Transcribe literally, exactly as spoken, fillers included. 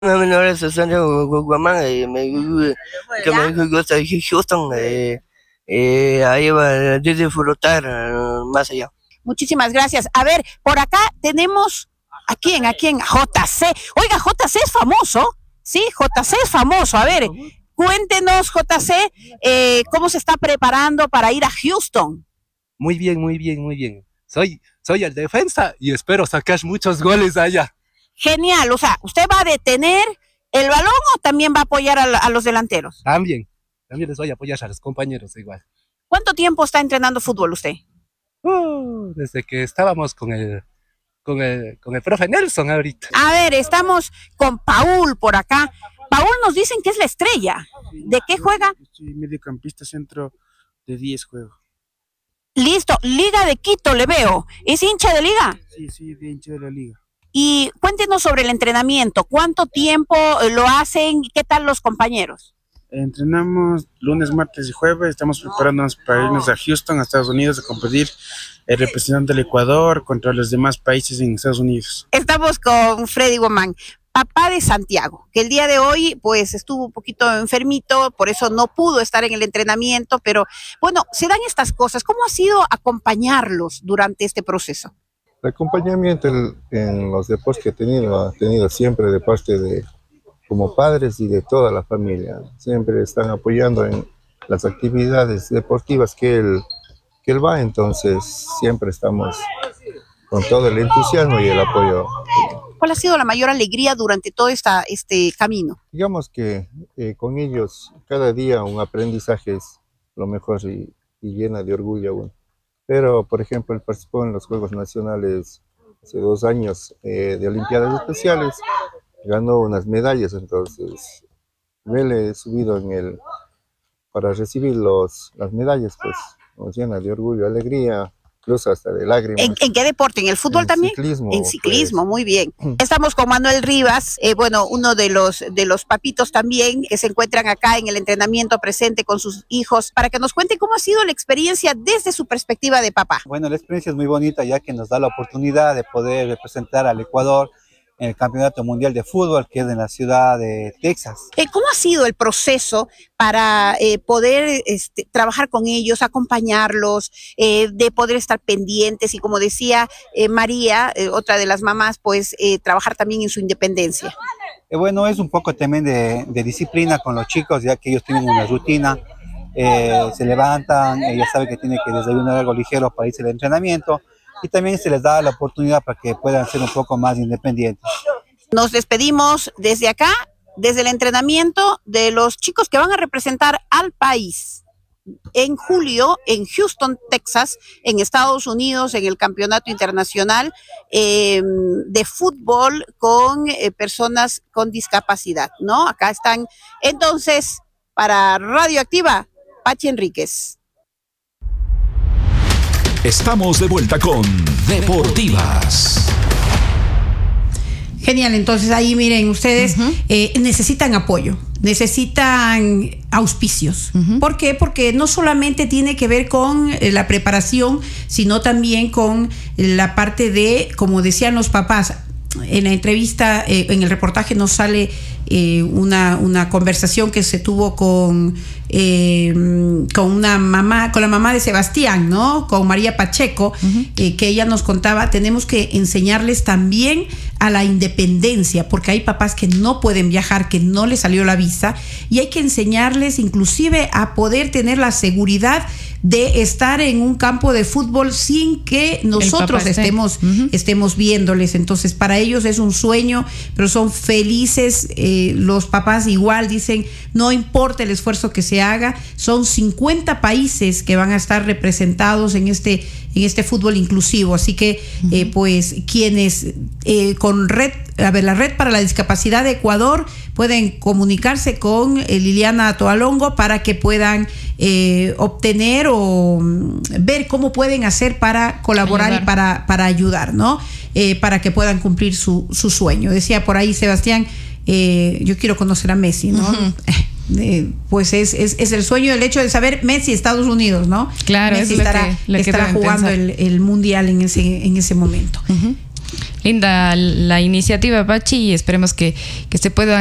Mình nói là sơ sơ cho của má này mày que me dijo que hasta Houston eh, eh, ahí va disfrutar eh, más allá. Muchísimas gracias. A ver, por acá tenemos a quién, a quién, J C. Oiga, J C es famoso, sí, J C es famoso. A ver, cuéntenos, J C, eh, cómo se está preparando para ir a Houston. Muy bien, muy bien, muy bien. Soy, soy el defensa y espero sacar muchos goles allá. Genial, o sea, ¿usted va a detener el balón o también va a apoyar a, a los delanteros? También, también les voy a apoyar a los compañeros igual. ¿Cuánto tiempo está entrenando fútbol usted? Uh, desde que estábamos con el, con el, con el profe Nelson ahorita. A ver, estamos con Paul por acá. Paul nos dicen que es la estrella. ¿De qué juega? Soy mediocampista centro de diez juego. Listo, Liga de Quito le veo. ¿Es hincha de liga? Sí, sí, de hincha de la liga. Y cuéntenos sobre el entrenamiento. ¿Cuánto tiempo lo hacen? ¿Qué tal los compañeros? Entrenamos lunes, martes y jueves. Estamos preparándonos para irnos a Houston, a Estados Unidos, a competir el representante del Ecuador contra los demás países en Estados Unidos. Estamos con Freddy Guamán, papá de Santiago, que el día de hoy pues estuvo un poquito enfermito, por eso no pudo estar en el entrenamiento, pero bueno, se dan estas cosas. ¿Cómo ha sido acompañarlos durante este proceso? El acompañamiento en, en los deportes que he tenido, ha tenido siempre de parte de, como padres y de toda la familia. Siempre están apoyando en las actividades deportivas que él, que él va, entonces siempre estamos con todo el entusiasmo y el apoyo. ¿Cuál ha sido la mayor alegría durante todo esta, este camino? Digamos que eh, con ellos cada día un aprendizaje es lo mejor y, y llena de orgullo aún. Pero, por ejemplo, él participó en los Juegos Nacionales hace dos años eh, de Olimpiadas Especiales, ganó unas medallas, entonces verle subido en el, para recibir los, las medallas, pues nos llena de orgullo, alegría, incluso hasta de lágrimas. ¿En, ¿En qué deporte? ¿En el fútbol en también? Ciclismo, en ciclismo, pues. Muy bien. Estamos con Manuel Rivas, eh, bueno, uno de los, de los papitos también que se encuentran acá en el entrenamiento presente con sus hijos, para que nos cuente cómo ha sido la experiencia desde su perspectiva de papá. Bueno, la experiencia es muy bonita, ya que nos da la oportunidad de poder representar al Ecuador en el Campeonato Mundial de Fútbol, que es en la ciudad de Texas. Eh, ¿Cómo ha sido el proceso para eh, poder este, trabajar con ellos, acompañarlos, eh, de poder estar pendientes y, como decía eh, María, eh, otra de las mamás, pues eh, trabajar también en su independencia? Eh, bueno, es un poco también de, de disciplina con los chicos, ya que ellos tienen una rutina, eh, se levantan, ella sabe que tiene que desayunar algo ligero para irse al entrenamiento, y también se les da la oportunidad para que puedan ser un poco más independientes. Nos despedimos desde acá, desde el entrenamiento de los chicos que van a representar al país en julio en Houston, Texas, en Estados Unidos, en el Campeonato Internacional eh, de Fútbol con eh, personas con discapacidad, ¿no? Acá están. Entonces, para Radioactiva, Pachi Enríquez. Estamos de vuelta con Deportivas. Genial, entonces ahí miren ustedes, uh-huh. eh, necesitan apoyo, necesitan auspicios. Uh-huh. ¿Por qué? Porque no solamente tiene que ver con eh, la preparación, sino también con la parte de, como decían los papás, en la entrevista, eh, en el reportaje nos sale eh, una, una conversación que se tuvo con, eh, con una mamá, con la mamá de Sebastián, ¿no? Con María Pacheco, uh-huh. eh, que ella nos contaba, tenemos que enseñarles también a la independencia, porque hay papás que no pueden viajar, que no les salió la visa, y hay que enseñarles inclusive a poder tener la seguridad de estar en un campo de fútbol sin que nosotros estemos, uh-huh. estemos viéndoles. Entonces para ellos es un sueño, pero son felices. Eh, los papás igual dicen, no importa el esfuerzo que se haga, son cincuenta países que van a estar representados en este, en este fútbol inclusivo. Así que uh-huh. eh, pues quienes eh, con red, a ver, la Red para la Discapacidad de Ecuador pueden comunicarse con eh, Liliana Toalongo para que puedan eh, obtener o ver cómo pueden hacer para colaborar ayudar. y para, para ayudar, ¿no? Eh, para que puedan cumplir su, su sueño. Decía por ahí Sebastián, eh, yo quiero conocer a Messi, ¿no? Uh-huh. Eh, pues es, es, es el sueño, el hecho de saber Messi, Estados Unidos, ¿no? Claro, Messi es estará, lo que, lo estará que jugando el, el mundial en ese, en ese momento. Uh-huh. Linda la iniciativa, Pachi, y esperemos que, que se pueda